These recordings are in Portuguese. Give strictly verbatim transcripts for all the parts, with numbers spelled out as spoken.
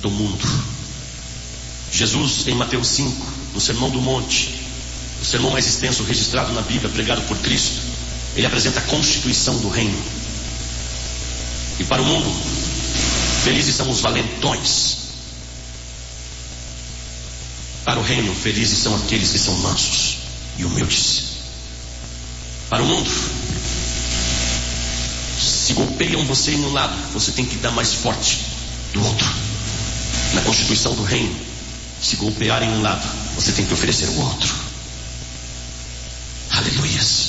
do mundo. Jesus, em Mateus cinco, no Sermão do Monte, o sermão mais extenso registrado na Bíblia, pregado por Cristo, ele apresenta a constituição do reino. E para o mundo, felizes são os valentões. Para o reino, felizes são aqueles que são mansos e humildes. Para o mundo, se golpeiam você em um lado, você tem que dar mais forte do outro. Na constituição do reino, se golpearem um lado, você tem que oferecer o outro. Aleluias.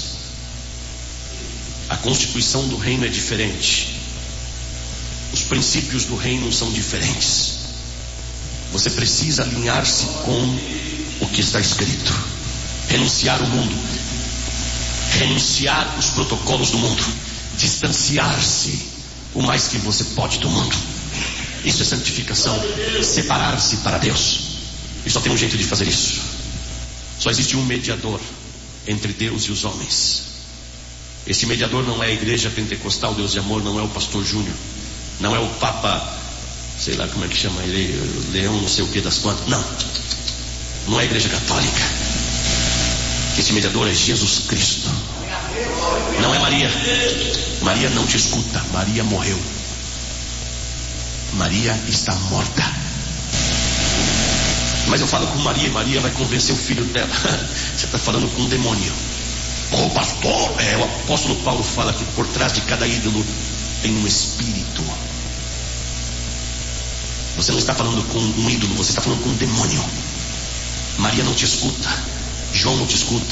A constituição do reino é diferente. Os princípios do reino são diferentes. Você precisa alinhar-se com o que está escrito. Renunciar o mundo. Renunciar os protocolos do mundo. Distanciar-se o mais que você pode do mundo. Isso é santificação. Separar-se para Deus. E só tem um jeito de fazer isso. Só existe um mediador entre Deus e os homens. Esse mediador não é a igreja pentecostal Deus de Amor, não é o pastor Júnior, não é o Papa, sei lá como é que chama ele, Leão não sei o que das quantas. Não, não é a igreja católica. Esse mediador é Jesus Cristo. Não é Maria. Maria não te escuta. Maria morreu. Maria está morta. Mas eu falo com Maria e Maria vai convencer o filho dela. Você está falando com um demônio. Ô pastor, é, o apóstolo Paulo fala que por trás de cada ídolo tem um espírito. Você não está falando com um ídolo, você está falando com um demônio. Maria não te escuta. João não te escuta.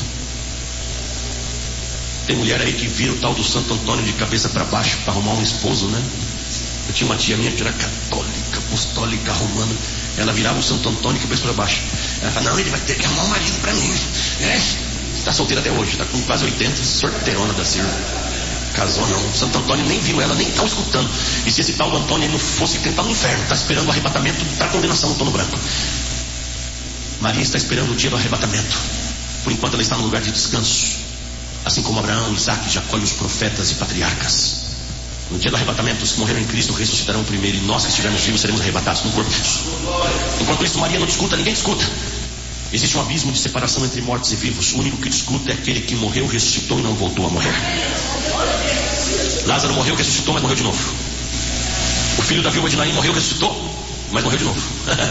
Tem mulher aí que vira o tal do Santo Antônio de cabeça para baixo para arrumar um esposo, né? Eu tinha uma tia minha que era católica, apostólica, romana. Ela virava o Santo Antônio de cabeça para baixo. Ela fala, não, ele vai ter que arrumar um marido para mim. É? Está solteira até hoje, está com quase oitenta, sorteirona da Silva. Casou não. O Santo Antônio nem viu ela, nem está escutando. E se esse tal do Antônio não fosse tentar no inferno, está esperando o arrebatamento para condenação no trono branco. Maria está esperando o dia do arrebatamento. Por enquanto ela está no lugar de descanso. Assim como Abraão, Isaac, Jacó e os profetas e patriarcas. No dia do arrebatamento, os que morreram em Cristo ressuscitarão primeiro, e nós que estivermos vivos seremos arrebatados no corpo. Enquanto isso, Maria não discuta, ninguém discuta. Existe um abismo de separação entre mortos e vivos. O único que discuta é aquele que morreu, ressuscitou e não voltou a morrer. Lázaro morreu, ressuscitou, mas morreu de novo. O filho da viúva de Naim morreu, ressuscitou, mas morreu de novo.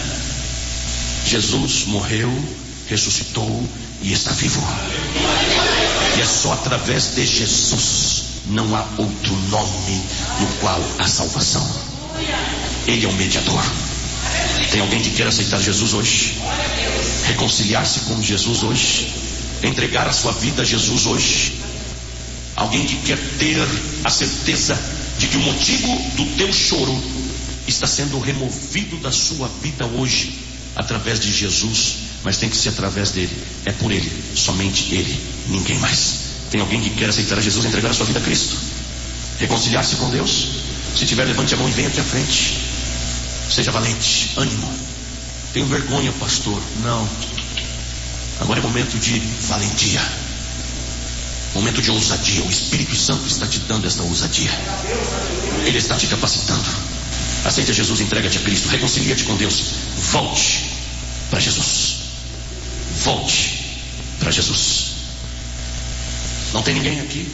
Jesus morreu, ressuscitou e está vivo. E é só através de Jesus. Não há outro nome no qual há salvação. Ele é o mediador. Tem alguém que quer aceitar Jesus hoje? Reconciliar-se com Jesus hoje? Entregar a sua vida a Jesus hoje? Alguém que quer ter a certeza de que o motivo do teu choro está sendo removido da sua vida hoje através de Jesus, mas tem que ser através dele. É por ele, somente ele, ninguém mais. Tem alguém que quer aceitar a Jesus e entregar a sua vida a Cristo? Reconciliar-se com Deus? Se tiver, levante a mão e venha aqui à frente. Seja valente, ânimo. Tenho vergonha, pastor. Não. Agora é momento de valentia. Momento de ousadia. O Espírito Santo está te dando esta ousadia. Ele está te capacitando. Aceita Jesus, entrega-te a Cristo. Reconcilia-te com Deus. Volte para Jesus. Volte para Jesus. Não tem ninguém aqui?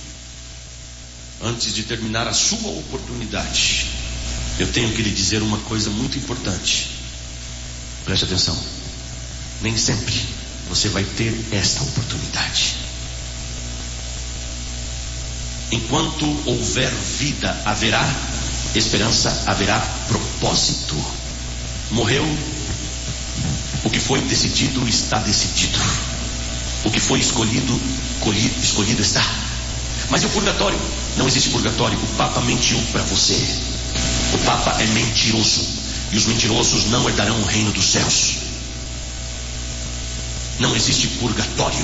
Antes de terminar a sua oportunidade, eu tenho que lhe dizer uma coisa muito importante. Preste atenção. Nem sempre você vai ter esta oportunidade. Enquanto houver vida, haverá esperança, haverá propósito. Morreu, o que foi decidido está decidido. O que foi escolhido, colhido, escolhido está. Mas e o purgatório? Não existe purgatório. O Papa mentiu para você. O Papa é mentiroso. E os mentirosos não herdarão o reino dos céus. Não existe purgatório.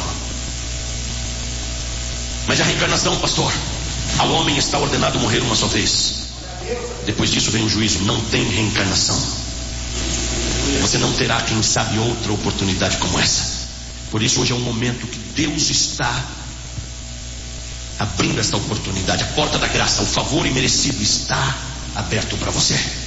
Mas a reencarnação, pastor? Ao homem está ordenado morrer uma só vez. Depois disso vem o juízo. Não tem reencarnação. Você não terá, quem sabe, outra oportunidade como essa. Por isso hoje é um momento que Deus está abrindo esta oportunidade. A porta da graça, o favor imerecido está aberto para você.